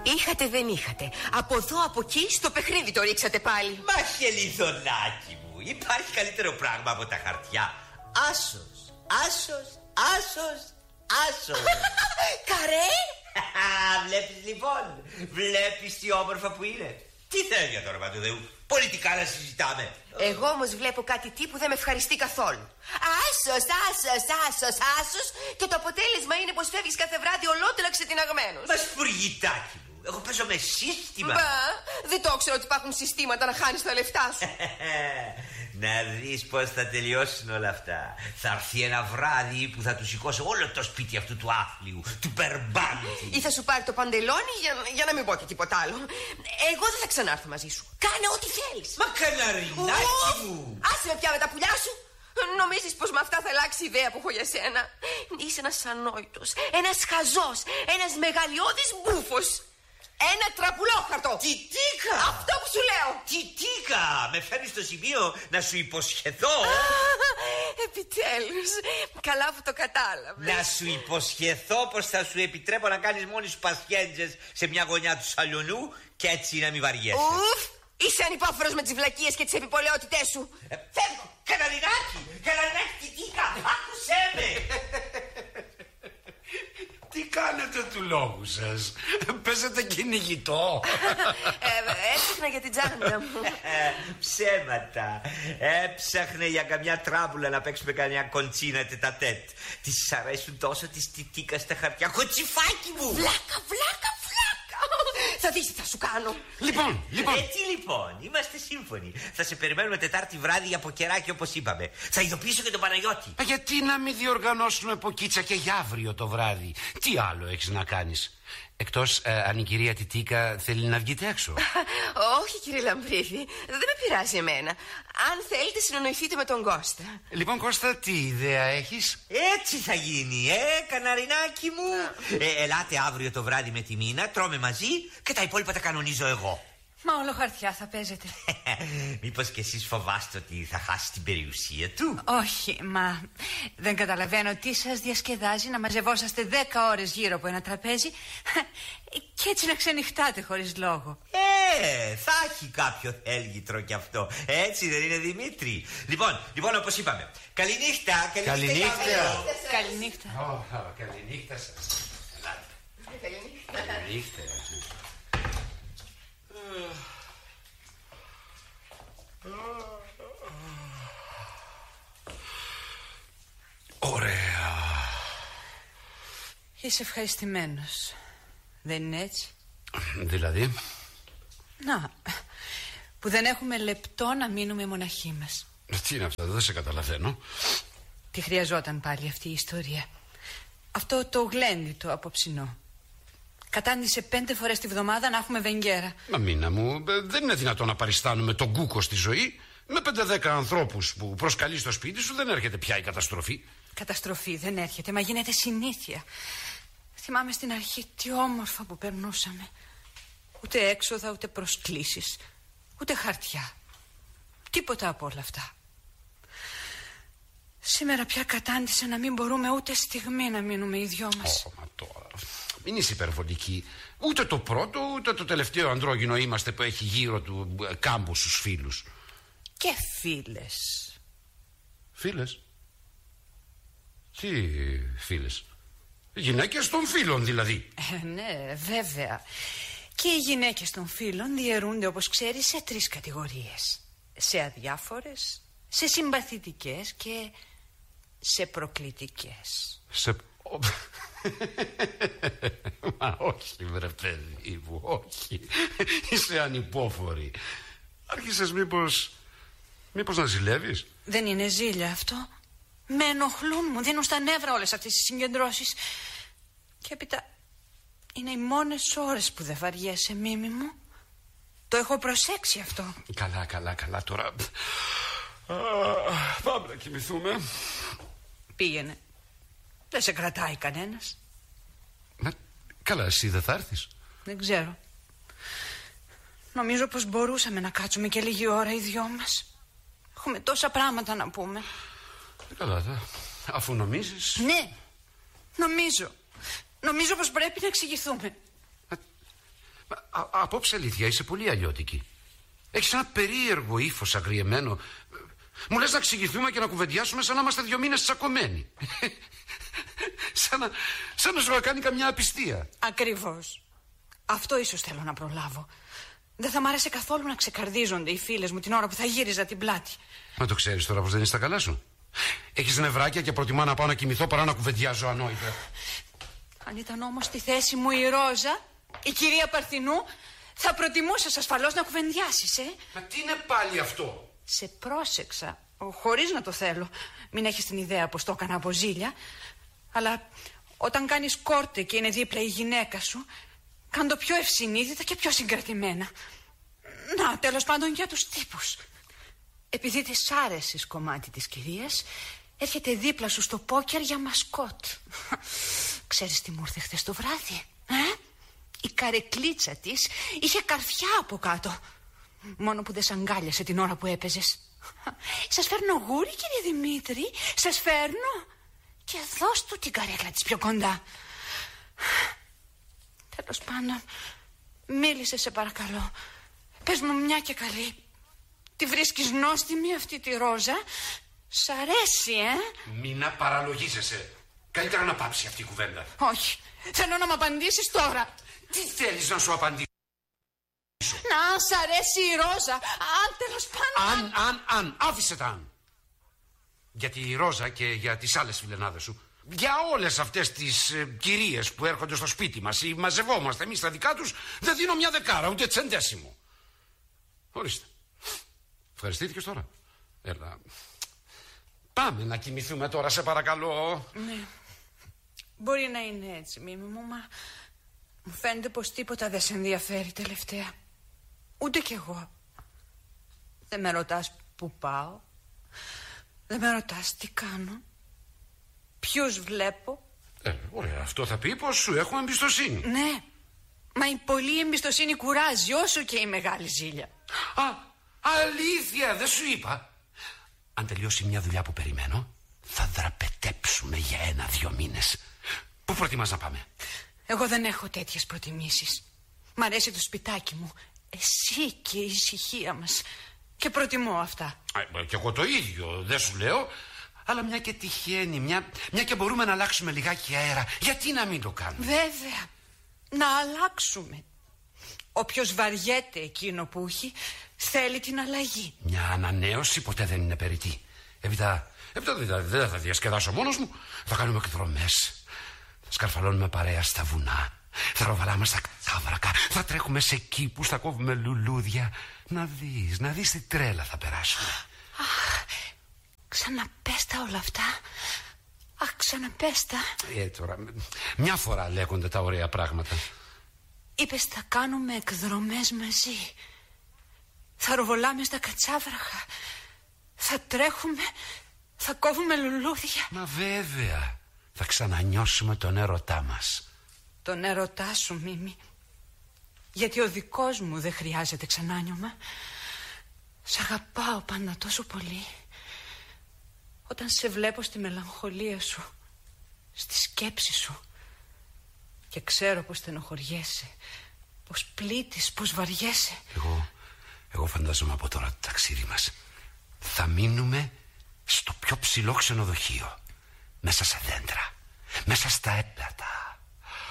Είχατε δεν είχατε. Από εδώ από εκεί στο παιχνίδι το ρίξατε πάλι. Μα χελιδονάκι μου, υπάρχει καλύτερο πράγμα από τα χαρτιά. Άσος, άσος, άσος, άσος. Καρέ. Βλέπεις λοιπόν, βλέπεις τι όμορφα που είναι. Τι θέλει για το όνομα του Θεού, πολιτικά να συζητάμε. Εγώ όμως βλέπω κάτι τι που δεν με ευχαριστεί καθόλου. Άσος, άσος, άσος, άσος. Και το αποτέλεσμα είναι πως φεύγεις κάθε βράδυ ολότελα ξετιναγμένος. Μα σπουργητάκι μου, εγώ παίζω με σύστημα. Μπα, δεν το ξέρω ότι υπάρχουν συστήματα να χάνεις τα λεφτά σου. Να δεις πως θα τελειώσουν όλα αυτά. Θα έρθει ένα βράδυ που θα του σηκώσω όλο το σπίτι αυτού του άθλιου, του περμπάντη. Ή θα σου πάρει το παντελόνι για να μην πω και τίποτα άλλο. Εγώ δεν θα ξανάρθω μαζί σου. Κάνε ό,τι θέλεις. Μα καναρινάκι μου. Άσε με πια με τα πουλιά σου. Νομίζεις πως με αυτά θα αλλάξει η ιδέα που έχω για σένα? Είσαι ένας ανόητος, ένας χαζός, ένας μεγαλειώδης μπούφος. Ένα τραπουλόχαρτο. Τιτίκα. Αυτό που σου λέω. Τιτίκα. Με φέρνεις στο σημείο να σου υποσχεθώ. Επιτέλους. Καλά που το κατάλαβες. Να σου υποσχεθώ πως θα σου επιτρέπω να κάνεις μόνη σου πασχέντζες σε μια γωνιά του σαλονού και έτσι να μην βαριέσαι. Ουφ. Είσαι ανυπόφορος με τις βλακίες και τις επιπολαιότητές σου. Φεύγω. Καναρινάκι. Καναρινάκι, Τιτίκα. Άκουσέ με. Τι κάνετε του λόγου σας? Παίζετε κυνηγητό? Έψαχνα για την τσάντα μου. Ψέματα. Έψαχνε για καμιά τράμπουλα να παίξουμε καμιά κοντσίνα τετατέτ. Της αρέσουν τόσο της Τιτίκα στα χαρτιά. Κοτσιφάκι μου. Βλάκα, βλάκα, βλάκα. Θα δεις τι θα σου κάνω. Λοιπόν. Τι λοιπόν, είμαστε σύμφωνοι. Θα σε περιμένουμε Τετάρτη βράδυ για ποκεράκι όπως είπαμε. Θα ειδοποιήσω και τον Παναγιώτη. Γιατί να μην διοργανώσουμε ποκίτσα και για αύριο το βράδυ? Τι άλλο έχεις να κάνεις? Εκτός αν η κυρία Τιτίκα θέλει να βγείτε έξω. Όχι κύριε Λαμπρίδη, δεν με πειράζει εμένα. Αν θέλετε συνονοηθείτε με τον Κώστα. Λοιπόν Κώστα, τι ιδέα έχεις? Έτσι θα γίνει, καναρινάκι μου. Ελάτε αύριο το βράδυ με τη Μίνα, τρώμε μαζί και τα υπόλοιπα τα κανονίζω εγώ. Μα όλο χαρτιά θα παίζετε. Μήπως και εσείς φοβάστε ότι θα χάσει την περιουσία του? Όχι, μα δεν καταλαβαίνω τι σας διασκεδάζει να μαζευόσαστε 10 ώρες γύρω από ένα τραπέζι και έτσι να ξενυχτάτε χωρίς λόγο. Θα έχει κάποιο θέλγητρο κι αυτό. Έτσι δεν είναι, Δημήτρη? Λοιπόν, όπως είπαμε. Καληνύχτα. Καληνύχτα. Καληνύχτα. Καληνύχτα σας. Καληνύχτα. Ωραία. Είσαι ευχαριστημένος, δεν είναι έτσι? Δηλαδή? Να, που δεν έχουμε λεπτό να μείνουμε μοναχοί μας. Τι είναι αυτό, δεν σε καταλαβαίνω. Τι χρειαζόταν πάλι αυτή η ιστορία? Αυτό το γλέντι το απόψινό. Κατάντησε 5 φορές τη βδομάδα να έχουμε βενγκέρα. Μα Μίνα μου, δεν είναι δυνατόν να παριστάνουμε τον κούκο στη ζωή. Με 5-10 ανθρώπους που προσκαλεί στο σπίτι σου δεν έρχεται πια η καταστροφή. Καταστροφή δεν έρχεται, μα γίνεται συνήθεια. Θυμάμαι στην αρχή τι όμορφα που περνούσαμε. Ούτε έξοδα, ούτε προσκλήσεις, ούτε χαρτιά. Τίποτα από όλα αυτά. Σήμερα πια κατάντησε να μην μπορούμε ούτε στιγμή να μείνουμε οι δυο μας. Μα τώρα, μην είσαι υπερβολική. Ούτε το πρώτο ούτε το τελευταίο ανδρόγυνο είμαστε που έχει γύρω του κάμπους στους φίλους. Και φίλες. Φίλες? Τι φίλες? Γυναίκες των φίλων δηλαδή. Ναι, βέβαια. Και οι γυναίκες των φίλων διαιρούνται, όπως ξέρεις, σε 3 κατηγορίες. Σε αδιάφορες, σε συμπαθητικές και σε προκλητικές. Μα όχι βρε παιδί μου, όχι. Είσαι ανυπόφορη. Άρχισες μήπως να ζηλεύεις? Δεν είναι ζήλια αυτό. Με ενοχλούν, μου δίνουν στα νεύρα όλες αυτές τις συγκεντρώσεις. Και έπειτα είναι οι μόνες ώρες που δεν βαριέσαι, Μίμη μου. Το έχω προσέξει αυτό. Καλά τώρα. Πάμε να κοιμηθούμε. Πήγαινε. Δεν σε κρατάει κανένας. Καλά, εσύ δεν θα έρθεις? Δεν ξέρω. Νομίζω πως μπορούσαμε να κάτσουμε και λίγη ώρα οι δυο μας. Έχουμε τόσα πράγματα να πούμε. Καλά, αφού νομίζεις. Ναι, νομίζω πως πρέπει να εξηγηθούμε. Απόψε αλήθεια, είσαι πολύ αλλιώτικη. Έχεις ένα περίεργο ύφος αγριεμένο. Μου λες να εξηγηθούμε και να κουβεντιάσουμε σαν να είμαστε 2 μήνες τσακωμένοι. σαν να σου να κάνει καμιά απιστία. Ακριβώς. Αυτό ίσως θέλω να προλάβω. Δεν θα μ' άρεσε καθόλου να ξεκαρδίζονται οι φίλες μου την ώρα που θα γύριζα την πλάτη. Μα το ξέρεις τώρα πως δεν είσαι στα καλά σου. Έχεις νευράκια και προτιμά να πάω να κοιμηθώ παρά να κουβεντιάζω ανόητα. Αν ήταν όμως στη θέση μου η Ρόζα, η κυρία Παρθινού, θα προτιμούσες ασφαλώς να κουβεντιάσεις, Μα τι είναι πάλι αυτό? Σε πρόσεξα, χωρίς να το θέλω. Μην έχεις την ιδέα πως το έκανα από ζήλια. Αλλά όταν κάνεις κόρτε και είναι δίπλα η γυναίκα σου, κάν το πιο ευσυνείδητα και πιο συγκρατημένα. Να, τέλος πάντων, για τους τύπους. Επειδή της άρεσες κομμάτι της κυρίας, έρχεται δίπλα σου στο πόκερ για μασκότ. Ξέρεις τι μου ήρθε χθες το βράδυ? Η καρεκλίτσα της είχε καρφιά από κάτω. Μόνο που δεν σ' αγκάλιασε την ώρα που έπαιζες. Σας φέρνω γούρι, κύριε Δημήτρη, σας φέρνω. Και δώσ' του την καρέκλα της πιο κοντά. Τέλος πάντων, μίλησε σε παρακαλώ. Πες μου μια και καλή. Τη βρίσκεις νόστιμη αυτή τη Ρόζα? Σ' αρέσει, Μην να παραλογίζεσαι. Καλύτερα να πάψει αυτή η κουβέντα. Όχι, θέλω να μου απαντήσεις τώρα. Τι θέλεις να σου απαντήσω? Να, σ' αρέσει η Ρόζα. Αν τέλος πάντων. Αν, άφησε τα αν. Γιατί η Ρόζα και για τις άλλες φιλενάδες σου, για όλες αυτές τις κυρίες που έρχονται στο σπίτι μας ή μαζευόμαστε εμείς στα δικά τους, δεν δίνω μια δεκάρα, ούτε τσεντέσιμο. Ορίστε. Ευχαριστήθηκες τώρα? Έλα. Πάμε να κοιμηθούμε τώρα, σε παρακαλώ. Ναι. Μπορεί να είναι έτσι, Μίμη μου, μα μου φαίνεται πως τίποτα δεν σε ενδιαφέρει τελευταία. Ούτε κι εγώ. Δεν με ρωτάς που πάω. Δεν με ρωτάς τι κάνω. Ποιους βλέπω. Ωραία, αυτό θα πει πως σου έχω εμπιστοσύνη. Ναι, μα η πολλή εμπιστοσύνη κουράζει όσο και η μεγάλη ζήλια. Αλήθεια, δεν σου είπα? Αν τελειώσει μια δουλειά που περιμένω, θα δραπετέψουμε για 1-2 μήνες. Πού προτιμάς να πάμε? Εγώ δεν έχω τέτοιες προτιμήσεις. Μ' αρέσει το σπιτάκι μου, εσύ και η ησυχία μας. Και προτιμώ αυτά. Κι εγώ το ίδιο, δεν σου λέω. Αλλά μια και τυχαίνει, μια και μπορούμε να αλλάξουμε λιγάκι αέρα, γιατί να μην το κάνουμε? Βέβαια, να αλλάξουμε. Όποιος βαριέται εκείνο που έχει, θέλει την αλλαγή. Μια ανανέωση ποτέ δεν είναι περιττή. Έπειτα δεν θα διασκεδάσω μόνος μου. Θα κάνουμε εκδρομές. Θα σκαρφαλώνουμε παρέα στα βουνά. Θα ροβαλάμε στα κατσάβρακα. Θα τρέχουμε σε κήπους, θα κόβουμε λουλούδια. Να δεις τι τρέλα θα περάσουμε. Αχ, ξαναπέστα όλα αυτά. Αχ, ξαναπέστα. Τώρα, μια φορά λέγονται τα ωραία πράγματα. Είπες θα κάνουμε εκδρομές μαζί. Θα ροβολάμε στα κατσάβραχα. Θα τρέχουμε. Θα κόβουμε λουλούδια. Μα βέβαια. Θα ξανανιώσουμε τον έρωτά μας. Τον έρωτά σου, Μίμη. Γιατί ο δικός μου δεν χρειάζεται ξανάνιωμα. Σ' αγαπάω πάντα τόσο πολύ. Όταν σε βλέπω στη μελαγχολία σου, στη σκέψη σου, και ξέρω πως στενοχωριέσαι, πως πλήττεις, πως βαριέσαι. Εγώ φαντάζομαι από τώρα το ταξίδι μας θα μείνουμε στο πιο ψηλό ξενοδοχείο, μέσα σε δέντρα, μέσα στα έπλατα.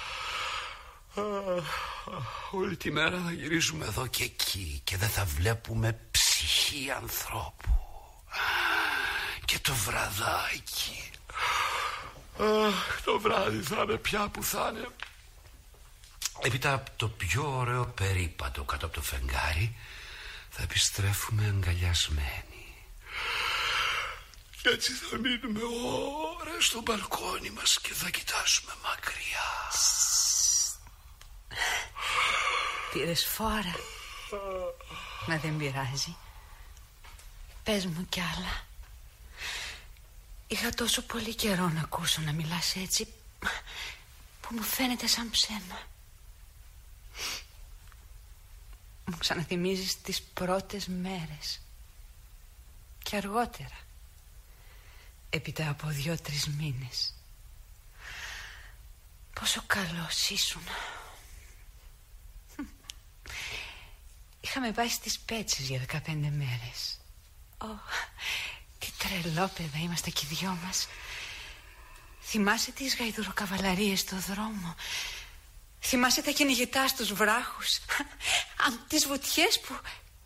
Όλη τη μέρα θα γυρίζουμε εδώ και εκεί και δεν θα βλέπουμε ψυχή ανθρώπου. Και το βραδάκι, το βράδυ θα είναι πια που θα είναι. Έπειτα από το πιο ωραίο περίπατο κάτω από το φεγγάρι θα επιστρέφουμε αγκαλιασμένοι. Και έτσι θα μείνουμε ώρες στο μπαλκόνι μας και θα κοιτάσουμε μακριά. Πήρες φόρα. Μα δεν πειράζει. Πες μου κι άλλα. Είχα τόσο πολύ καιρό να ακούσω να μιλάς έτσι, που μου φαίνεται σαν ψέμα. Μου ξαναθυμίζεις τις πρώτες μέρες. Και αργότερα, έπειτα από 2-3 μήνες. Πόσο καλός ήσουν. Είχαμε πάει στις Πέτσες για 15 μέρες. Τι τρελόπαιδα είμαστε κι οι δυο μας. Θυμάσαι τις γαϊδουροκαβαλαρίες στο δρόμο? Θυμάσαι τα κυνηγητά στους βράχους? Τις βουτιές που...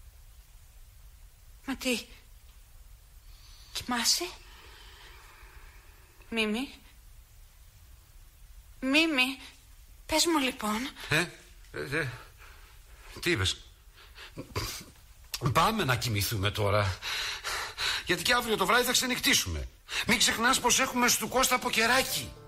Μα τι... Κοιμάσαι? Μίμη? Μίμη, πες μου λοιπόν. Τι είπες? Πάμε να κοιμηθούμε τώρα. Γιατί και αύριο το βράδυ θα ξενυχτήσουμε. Μην ξεχνάς πως έχουμε στο Κώστα από κεράκι.